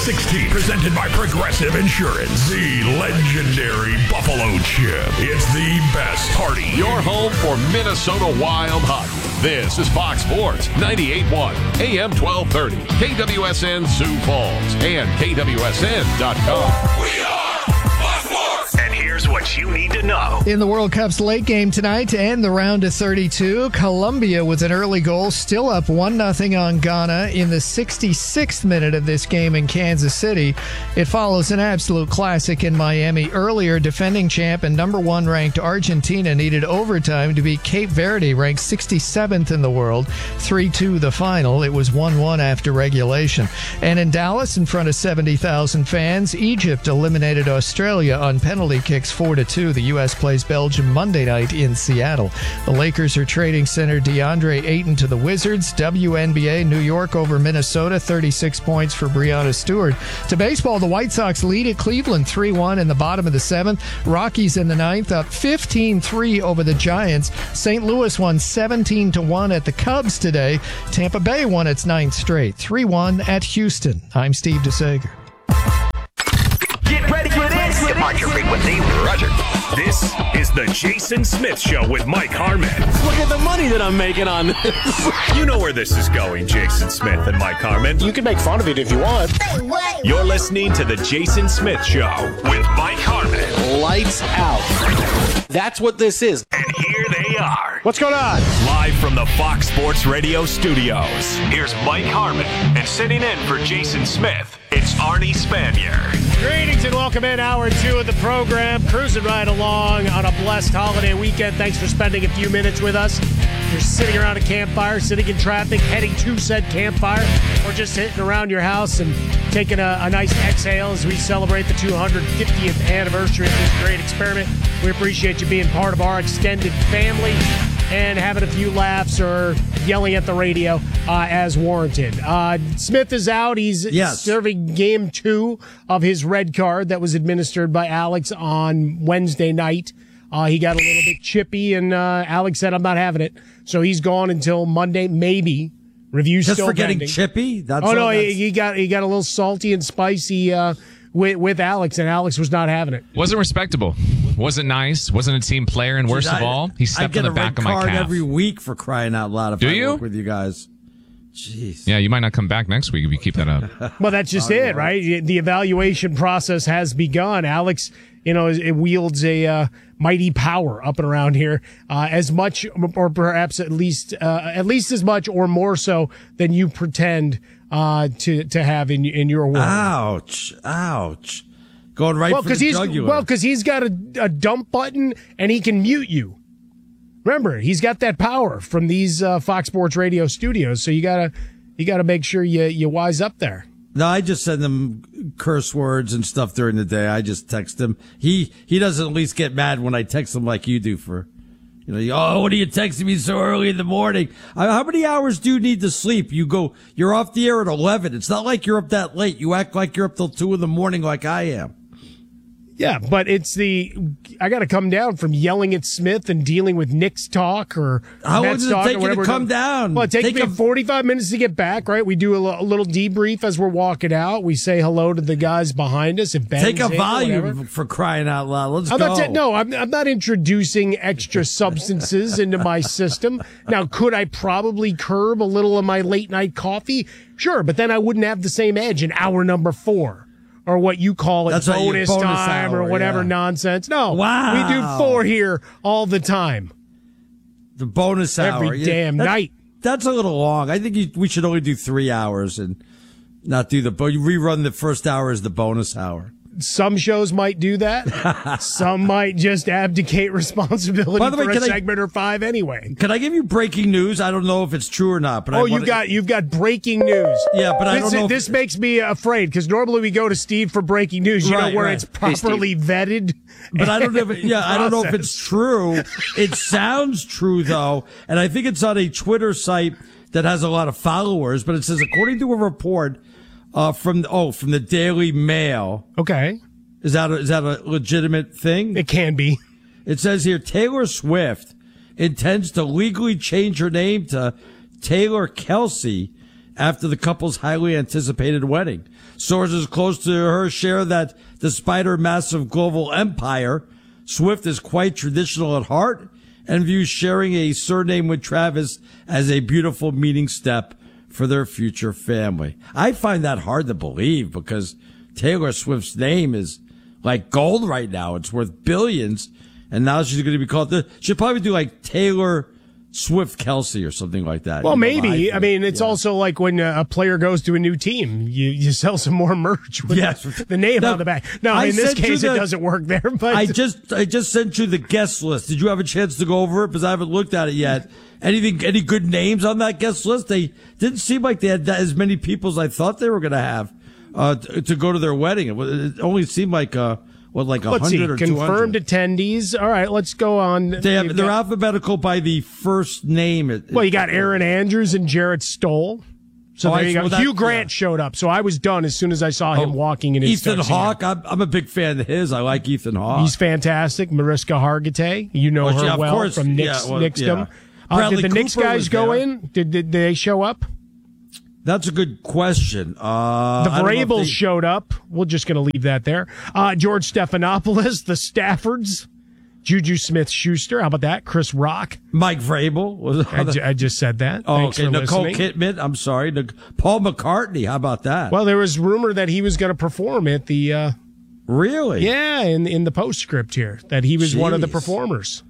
16, presented by Progressive Insurance. The legendary Buffalo Chip. It's the best party. Your home for Minnesota Wild hockey. This is Fox Sports 98.1 AM 1230 KWSN Sioux Falls and KWSN.com. We are Fox Sports. And here's what you need to know. In the World Cup's late game tonight to end the round of 32, Colombia with an early goal, still up 1-0 on Ghana in the 66th minute of this game in Kansas City. It follows an absolute classic in Miami. Earlier, defending champ and number 1 ranked Argentina needed overtime to beat Cape Verde, ranked 67th in the world. 3-2 the final. It was 1-1 after regulation. And in Dallas, in front of 70,000 fans, Egypt eliminated Australia on penalty kicks 4-2. The U.S. plays Belgium Monday night in Seattle. The Lakers are trading center DeAndre Ayton to the Wizards. WNBA, New York over Minnesota, 36 points for Breanna Stewart. To baseball, the White Sox lead at Cleveland 3-1 in the bottom of the 7th. Rockies in the 9th up 15-3 over the Giants. St. Louis won 17-1 at the Cubs today. Tampa Bay won its 9th straight, 3-1 at Houston. I'm Steve DeSager. Get ready for this. Watch your frequency. Roger. This is the Jason Smith Show with Mike Harmon. Look at the money that I'm making on this. You know where this is going, Jason Smith and Mike Harmon. You can make fun of it if you want. You're listening to the Jason Smith Show with Mike Harmon. Lights out. That's what this is. And here they are. What's going on? Live from the Fox Sports Radio studios. Here's Mike Harmon. And sitting in for Jason Smith, it's Arnie Spanier. Greetings and welcome in hour 2 of the program. Cruising right along on a blessed holiday weekend. Thanks for spending a few minutes with us. If you're sitting around a campfire, sitting in traffic, heading to said campfire, or just sitting around your house and taking a nice exhale as we celebrate the 250th anniversary of this great experiment. We appreciate you being part of our extended family and having a few laughs or yelling at the radio as warranted. Smith is out. He's serving game 2 of his red card that was administered by Alex on Wednesday night. He got a little bit chippy, and Alex said, I'm not having it. So he's gone until Monday, maybe. Review's just still for getting pending. chippy? He got a little salty and spicy with Alex, and Alex was not having it. Wasn't respectable. Wasn't nice. Wasn't a team player, and worst of all, he stepped on the back of my calf. I get a red card every week for crying out loud. Do you? Work with you guys. Jeez. Yeah, you might not come back next week if you keep that up. Well, that's just it, right? The evaluation process has begun. Alex, it wields a mighty power up and around here, as much, or perhaps at least as much or more so than you pretend to have in your world. Ouch. Going right for the jugular. Well, because he's got a dump button and he can mute you. Remember, he's got that power from these Fox Sports Radio studios, so you gotta make sure you wise up there. No, I just send him curse words and stuff during the day. I just text him. He doesn't at least get mad when I text him like you do for, what are you texting me so early in the morning? How many hours do you need to sleep? You're off the air at 11. It's not like you're up that late. You act like you're up till 2 in the morning like I am. Yeah, but I got to come down from yelling at Smith and dealing with Knicks talk or how long Mets does it talk take or you whatever. to come down? Well, it takes me 45 minutes to get back, right? We do a little debrief as we're walking out. We say hello to the guys behind us. If Ben's take a in, volume for crying out loud. Let's go. I'm not introducing extra substances into my system. Now, could I probably curb a little of my late night coffee? Sure, but then I wouldn't have the same edge in hour number 4. Or what you call it, bonus time or whatever nonsense. No, wow. We do 4 here all the time. The bonus hour. Every damn night. That's a little long. I think we should only do 3 hours and not do rerun the first hour as the bonus hour. Some shows might do that. Some might just abdicate responsibility for a segment or 5 anyway. Can I give you breaking news? I don't know if it's true or not. But you've got breaking news. Yeah, but I don't know. This makes me afraid because normally we go to Steve for breaking news. It's properly vetted. But I don't know. I don't know if it's true. It sounds true though, and I think it's on a Twitter site that has a lot of followers. But it says, according to a report from the Daily Mail. Okay. Is that a legitimate thing? It can be. It says here, Taylor Swift intends to legally change her name to Taylor Kelsey after the couple's highly anticipated wedding. Sources close to her share that despite her massive global empire, Swift is quite traditional at heart and views sharing a surname with Travis as a beautiful meeting step for their future family. I find that hard to believe because Taylor Swift's name is like gold right now. It's worth billions. And now she's going to be called, she'll probably do like Taylor Swift Kelsey or something like that. Well, maybe. I mean, it's also like when a player goes to a new team, you sell some more merch with the name on the back. No, in this case, it doesn't work there. But I just sent you the guest list. Did you have a chance to go over it? Because I haven't looked at it yet. Any good names on that guest list? They didn't seem like they had as many people as I thought they were going to have to go to their wedding. It only seemed like like 100 or 200. Confirmed attendees. All right, let's go on. They're alphabetical by the first name. You got Aaron Andrews and Jarrett Stoll. So there you go. Hugh Grant showed up, so I was done as soon as I saw him walking in his Ethan Hawke. I'm a big fan of his. I like Ethan Hawke. He's fantastic. Mariska Hargitay. You know her well from Knicksdom. Did the Knicks guys go in? Did they show up? That's a good question. The Vrabels showed up. We're just going to leave that there. George Stephanopoulos, the Staffords, Juju Smith-Schuster. How about that? Chris Rock. Mike Vrabel. I just said that. Oh, okay. Nicole Kidman. I'm sorry. Paul McCartney. How about that? Well, there was rumor that he was going to perform at the... Really? Yeah, in the postscript here, that he was one of the performers.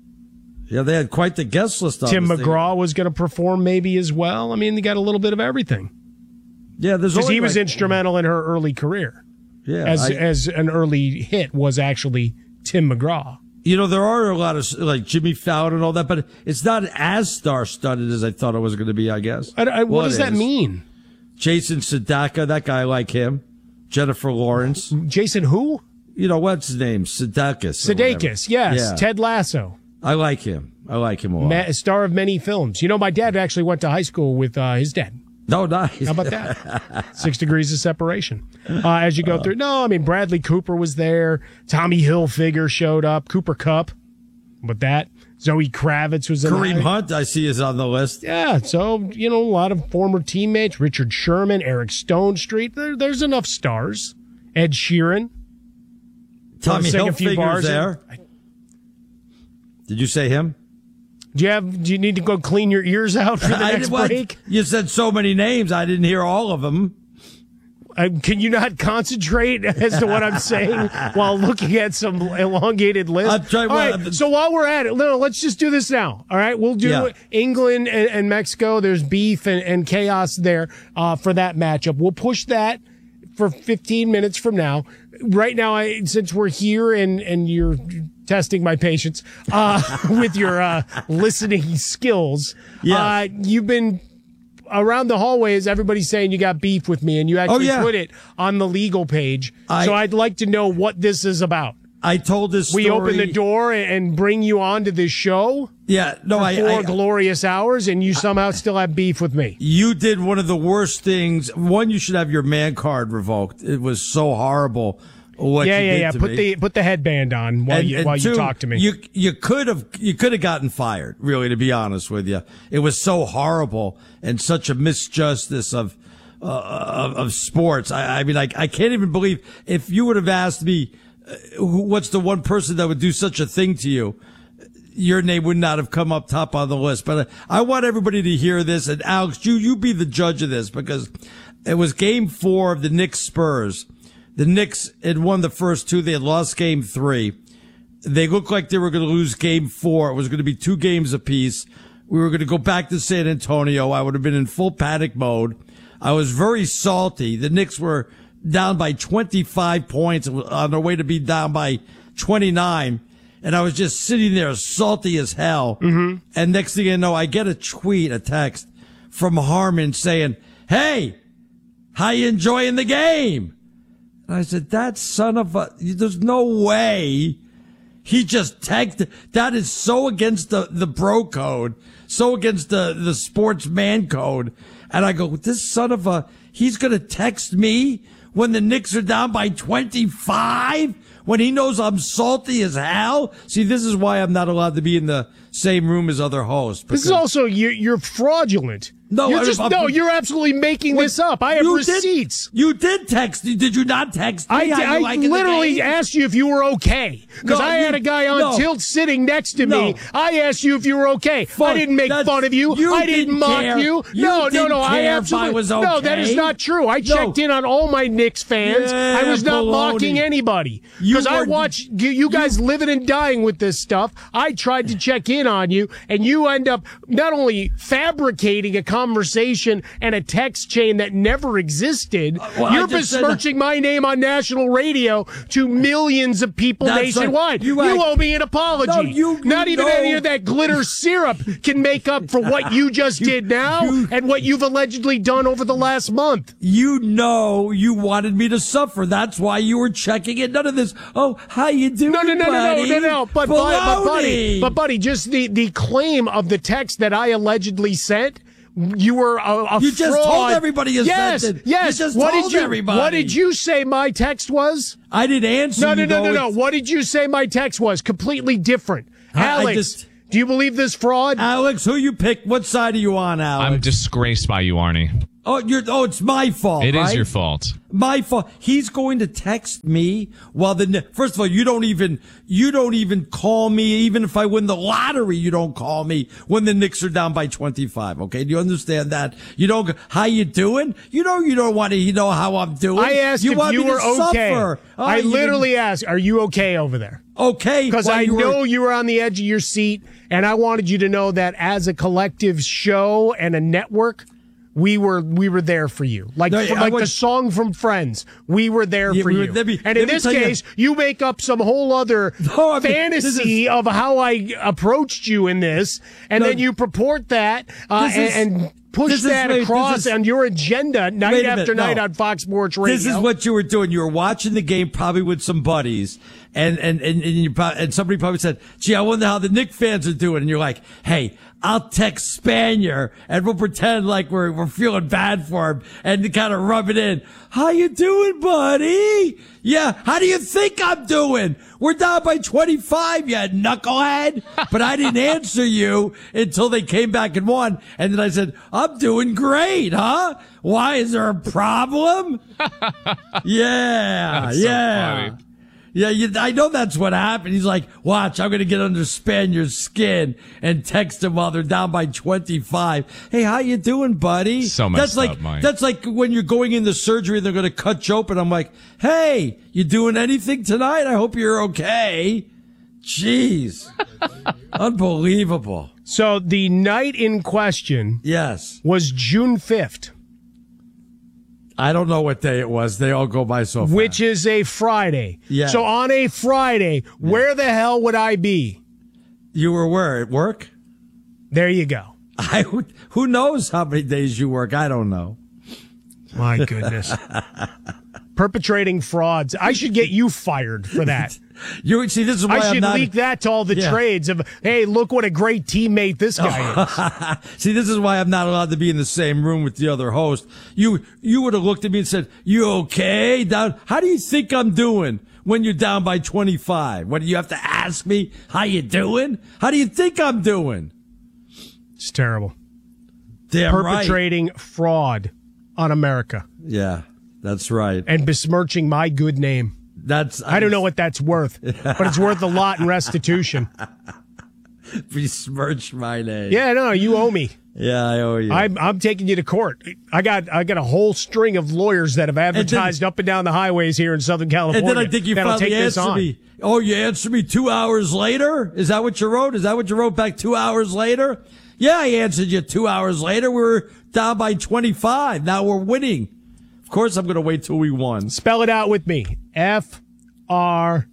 Yeah, they had quite the guest list on Tim McGraw was going to perform maybe as well. I mean, they got a little bit of everything. Yeah, because he was instrumental in her early career. Yeah, as an early hit was actually Tim McGraw. You know, there are a lot of like Jimmy Fallon and all that, but it's not as star-studded as I thought it was going to be, I guess. What does that mean? Jason Sudeikis, that guy, I like him. Jennifer Lawrence. Jason who? You know, what's his name? Sudeikis, yes. Yeah. Ted Lasso. I like him. I like him a lot. Star of many films. You know, my dad actually went to high school with his dad. No, nice. How about that? 6 degrees of separation. As you go through. No, I mean, Bradley Cooper was there. Tommy Hilfiger showed up. Cooper Kupp. With that. Zoe Kravitz was in there. Kareem Hunt, I see, is on the list. Yeah, so, you know, a lot of former teammates. Richard Sherman, Eric Stonestreet. There's enough stars. Ed Sheeran. Tommy Hilfiger's there. Did you say him? Do you need to go clean your ears out for the next break? You said so many names, I didn't hear all of them. Can you not concentrate as to what I'm saying while looking at some elongated list? All right, so while we're at it, let's just do this now. All right, we'll do England and Mexico. There's beef and chaos there for that matchup. We'll push that for 15 minutes from now. Right now, since we're here and you're testing my patience with your listening skills, you've been around the hallways. Everybody's saying you got beef with me, and you actually put it on the legal page. So I'd like to know what this is about. I told this story. We open the door and bring you on to this show. Yeah, no, for 4 glorious hours, and you somehow still have beef with me. You did one of the worst things. One, you should have your man card revoked. It was so horrible. What you did to me. Put the headband on while you talk to me. You could have gotten fired. Really, to be honest with you, it was so horrible and such a misjustice of sports. I mean, I can't even believe if you would have asked me. What's the one person that would do such a thing to you? Your name would not have come up top on the list. But I want everybody to hear this. And Alex, you be the judge of this because it was game 4 of the Knicks Spurs. The Knicks had won the first 2. They had lost game 3. They looked like they were going to lose game 4. It was going to be 2 games apiece. We were going to go back to San Antonio. I would have been in full panic mode. I was very salty. The Knicks were down by 25 points on their way to be down by 29. And I was just sitting there salty as hell. Mm-hmm. And next thing you know, I get a text from Harmon saying, "Hey, how you enjoying the game?" And I said, that son of a, there's no way he just texted. That is so against the bro code, so against the sports man code. And I go, this son of a, he's going to text me when the Knicks are down by 25, when he knows I'm salty as hell. See, this is why I'm not allowed to be in the same room as other hosts. This is also you're fraudulent. No, you're absolutely making this up. I have receipts. You did text. Did you not text me? I literally asked you if you were okay because I had a guy on tilt sitting next to me. I asked you if you were okay. I didn't make fun of you. I didn't mock you. No. I absolutely was okay. No, that is not true. I checked in on all my Knicks fans. I was not mocking anybody because I watch you guys living and dying with this stuff. I tried to check in on you, and you end up not only fabricating a conversation and a text chain that never existed. You're besmirching my name on national radio to millions of people nationwide. You owe me an apology. Not even any of that glitter syrup can make up for what you just did now and what you've allegedly done over the last month. You wanted me to suffer. That's why you were checking it. None of this. Oh, how you doing, No. But buddy, just the claim of the text that I allegedly sent. You were a You just fraud. told everybody you sent it. Yes. You just told everybody. What did you say my text was? I didn't answer you. No. What did you say my text was? Completely different. Alex, do you believe this fraud? Alex, who you pick? What side are you on, Alex? I'm disgraced by you, Arnie. It's my fault. It is your fault. My fault. He's going to text me while first of all, you don't even call me. Even if I win the lottery, you don't call me when the Knicks are down by 25. Okay. Do you understand that? You don't go, how you doing? You don't want to know how I'm doing. I asked if you were okay. I literally asked, are you okay over there? Okay. Because I know you were on the edge of your seat, and I wanted you to know that as a collective show and a network, we were there for you. The song from Friends. We were there for you. And in this case, you make up some whole other fantasy of how I approached you in this, and then you purport that and push that across on your agenda night after night on Fox Sports Radio. This is what you were doing. You were watching the game probably with some buddies, and somebody probably said, gee, I wonder how the Knicks fans are doing. And you're like, hey, I'll text Spanier and we'll pretend like we're feeling bad for him and kind of rub it in. How you doing, buddy? Yeah. How do you think I'm doing? We're down by 25, you knucklehead. But I didn't answer you until they came back and won. And then I said, I'm doing great, huh? Why? Is there a problem? Yeah. That's so funny. Yeah, I know that's what happened. He's like, watch, I'm going to get under Spanier's skin and text him while they're down by 25. Hey, how you doing, buddy? So messed up, Mike. That's like when you're going into surgery and they're going to cut you open. I'm like, hey, you doing anything tonight? I hope you're okay. Jeez. Unbelievable. So the night in question was June 5th. I don't know what day it was. They all go by so fast. Which is a Friday. Yeah. So on a Friday, where the hell would I be? You were where? At work? There you go. Who knows how many days you work? I don't know. My goodness. Perpetrating frauds. I should get you fired for that. This is why I should leak that to all the trades of, hey, look what a great teammate this guy is. See, this is why I'm not allowed to be in the same room with the other host. You would have looked at me and said, you okay? How do you think I'm doing when you're down by 25? What do you have to ask me? How you doing? How do you think I'm doing? It's terrible. Damn Perpetrating fraud on America. Yeah, that's right. And besmirching my good name. I don't know what that's worth, but it's worth a lot in restitution. Besmirch my name. Yeah, no, you owe me. Yeah, I owe you. I'm taking you to court. I got a whole string of lawyers that have advertised up and down the highways here in Southern California. And then I think you finally answered me. Oh, you answered me 2 hours later? Is that what you wrote? Is that what you wrote back 2 hours later? Yeah, I answered you 2 hours later. We're down by 25. Now we're winning. Of course, I'm going to wait till we won. Spell it out with me. Fraud.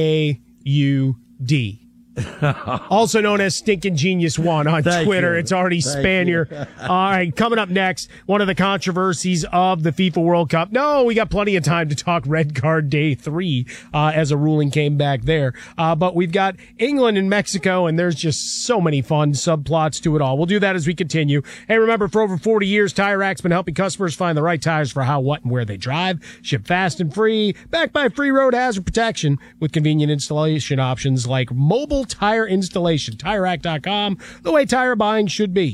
Also known as Stinking Genius One on Twitter. It's Artie Spanier. All right, coming up next, one of the controversies of the FIFA World Cup. No, we got plenty of time to talk Red Card Day 3 as a ruling came back there. But we've got England and Mexico, and there's just so many fun subplots to it all. We'll do that as we continue. Hey, remember, for over 40 years, Tire Rack's been helping customers find the right tires for how, what, and where they drive. Ship fast and free, backed by free road hazard protection with convenient installation options like mobile full tire installation. TireRack.com, the way tire buying should be.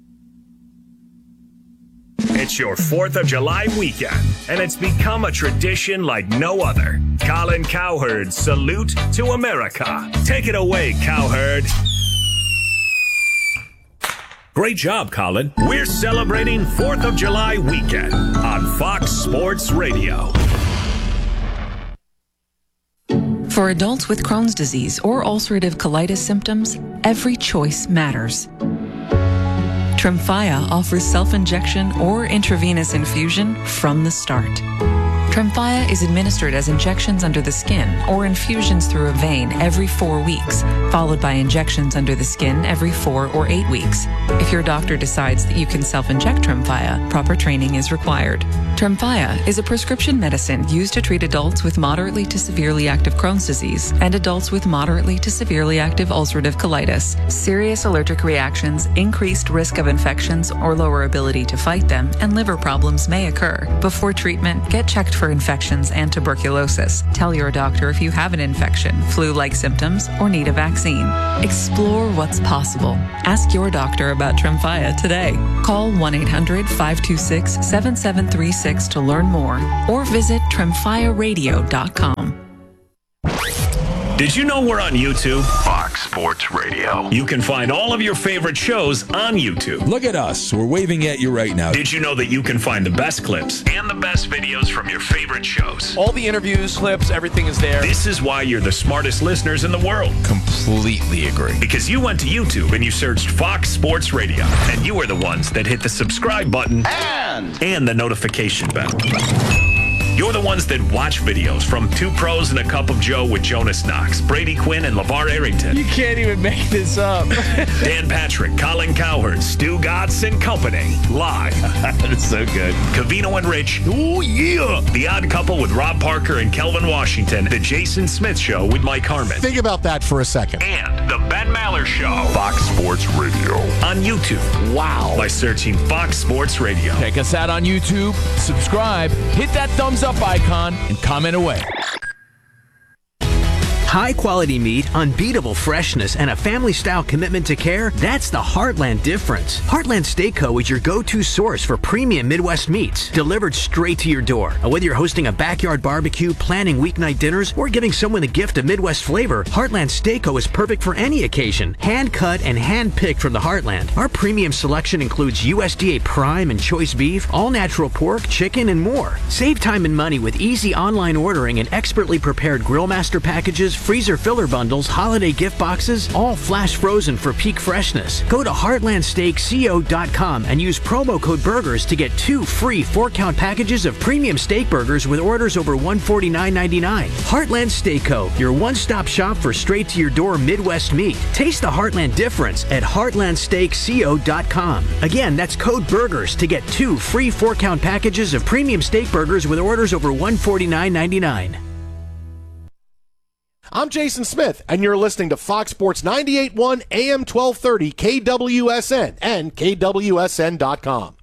It's your 4th of July weekend, and it's become a tradition like no other. Colin Cowherd's Salute to America. Take it away, Cowherd. Great job, Colin. We're celebrating 4th of July weekend on Fox Sports Radio. For adults with Crohn's disease or ulcerative colitis symptoms, every choice matters. Tremfya offers self-injection or intravenous infusion from the start. Tremfya is administered as injections under the skin or infusions through a vein every 4 weeks, followed by injections under the skin every 4 or 8 weeks. If your doctor decides that you can self-inject Tremfya, proper training is required. Tremfya is a prescription medicine used to treat adults with moderately to severely active Crohn's disease and adults with moderately to severely active ulcerative colitis. Serious allergic reactions, increased risk of infections or lower ability to fight them, and liver problems may occur. Before treatment, get checked for infections and tuberculosis. Tell your doctor if you have an infection, flu-like symptoms, or need a vaccine. Explore what's possible. Ask your doctor about Tremfya today. Call 1-800-526-7736 to learn more, or visit tremfyaradio.com. Did you know we're on YouTube? Fox Sports Radio. You can find all of your favorite shows on YouTube. Look at us. We're waving at you right now. Did you know that you can find the best clips and the best videos from your favorite shows? All the interviews, clips, everything is there. This is why you're the smartest listeners in the world. Completely agree. Because you went to YouTube and you searched Fox Sports Radio, and you were the ones that hit the subscribe button and the notification bell. You're the ones that watch videos from Two Pros and a Cup of Joe with Jonas Knox, Brady Quinn, and LeVar Arrington. You can't even make this up. Dan Patrick, Colin Cowherd, Stu Gatz, and company. Live. That is so good. Covino and Rich. Oh, yeah. The Odd Couple with Rob Parker and Kelvin Washington. The Jason Smith Show with Mike Harmon. Think about that for a second. And The Ben Maller Show. Fox Sports Radio. On YouTube. Wow. By searching Fox Sports Radio. Check us out on YouTube. Subscribe. Hit that thumbs up icon and comment away. High-quality meat, unbeatable freshness, and a family-style commitment to care, that's the Heartland difference. Heartland Steak Co. is your go-to source for premium Midwest meats, delivered straight to your door. Whether you're hosting a backyard barbecue, planning weeknight dinners, or giving someone a gift of Midwest flavor, Heartland Steak Co. is perfect for any occasion. Hand-cut and hand-picked from the Heartland. Our premium selection includes USDA prime and choice beef, all-natural pork, chicken, and more. Save time and money with easy online ordering and expertly prepared Grill Master packages, freezer filler bundles, holiday gift boxes, all flash frozen for peak freshness. Go to heartlandsteakco.com and use promo code BURGERS to get 2 free 4-count packages of premium steak burgers with orders over $149.99. Heartland Steak Co., your one-stop shop for straight-to-your-door Midwest meat. Taste the Heartland difference at heartlandsteakco.com. Again, that's code BURGERS to get 2 free 4-count packages of premium steak burgers with orders over $149.99. I'm Jason Smith, and you're listening to Fox Sports 98.1 AM 1230 KWSN and KWSN.com.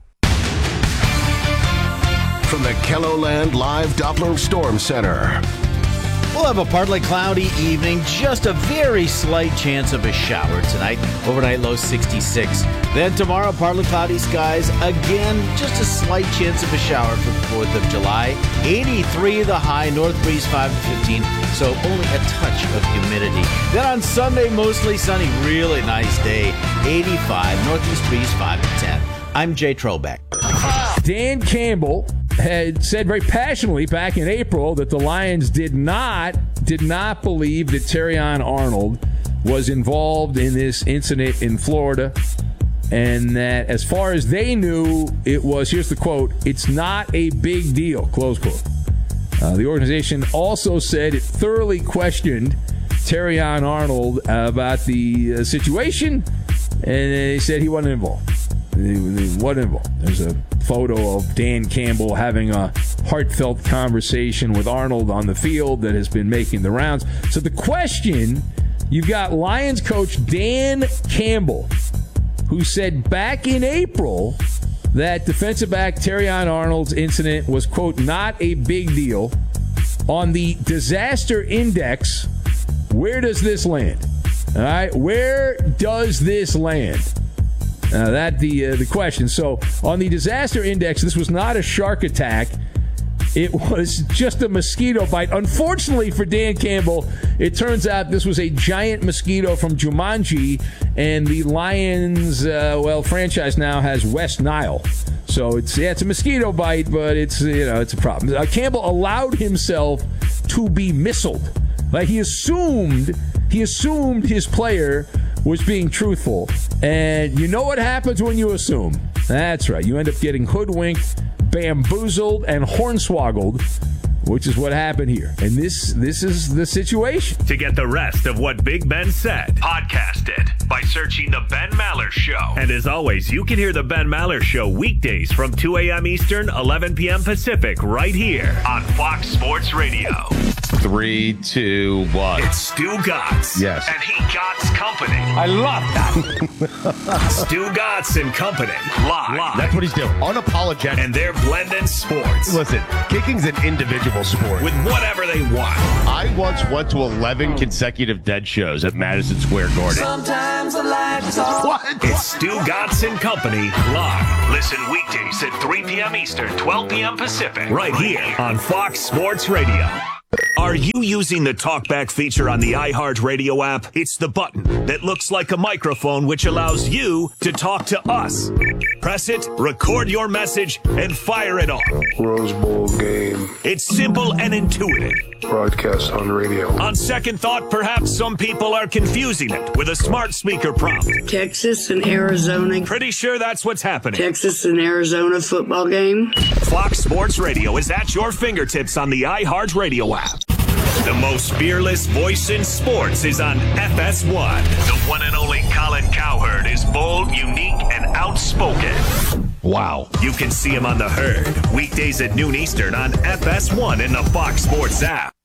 From the KELOLAND Live Doppler Storm Center. We'll have a partly cloudy evening, just a very slight chance of a shower tonight. Overnight low 66. Then tomorrow, partly cloudy skies. Again, just a slight chance of a shower for the 4th of July. 83 the high, north breeze 5 to 15, so only a touch of humidity. Then on Sunday, mostly sunny, really nice day. 85, northeast breeze 5 to 10. I'm Jay Trobeck. Dan Campbell had said very passionately back in April that the Lions did not believe that Terrion Arnold was involved in this incident in Florida, and that as far as they knew, it was, here's the quote, "it's not a big deal," close quote. The organization also said it thoroughly questioned Terrion Arnold about the situation, and they said he wasn't involved. He wasn't involved. There's a photo of Dan Campbell having a heartfelt conversation with Arnold on the field that has been making the rounds. So the question, you've got Lions coach Dan Campbell, who said back in April that defensive back Terrion Arnold's incident was, quote, not a big deal. On the disaster index, where does this land? All right, where does this land? That the question. So on the disaster index, this was not a shark attack. It was just a mosquito bite. Unfortunately for Dan Campbell, it turns out this was a giant mosquito from Jumanji, and the Lions, franchise now has West Nile. So it's a mosquito bite, but it's a problem. Campbell allowed himself to be missiled. Like he assumed his player was being truthful. And you know what happens when you assume? That's right. You end up getting hoodwinked, bamboozled, and hornswoggled, which is what happened here. And this is the situation. To get the rest of what Big Ben said, podcast it by searching The Ben Maller Show. And as always, you can hear The Ben Maller Show weekdays from 2 a.m. Eastern, 11 p.m. Pacific, right here on Fox Sports Radio. 3, 2, 1. It's Stu Gotts. Yes. And he Gotts Company. I love that. Stu Gotts and Company. Live. That's what he's doing. Unapologetic. And they're blending sports. Listen, kicking's an individual sport. With whatever they want. I once went to 11 consecutive dead shows at Madison Square Garden. Sometimes the lights off. What? It's Stu Gotts and Company live. Listen weekdays at 3 p.m. Eastern, 12 p.m. Pacific. Right here on Fox Sports Radio. Are you using the TalkBack feature on the iHeartRadio app? It's the button that looks like a microphone, which allows you to talk to us. Press it, record your message, and fire it off. Rose Bowl game. It's simple and intuitive. Broadcast on radio. On second thought, perhaps some people are confusing it with a smart speaker prompt. Texas and Arizona. Pretty sure that's what's happening. Texas and Arizona football game. Fox Sports Radio is at your fingertips on the iHeartRadio app. The most fearless voice in sports is on FS1. The one and only Colin Cowherd is bold, unique, and outspoken. Wow. You can see him on The Herd, weekdays at noon Eastern on FS1 in the Fox Sports app.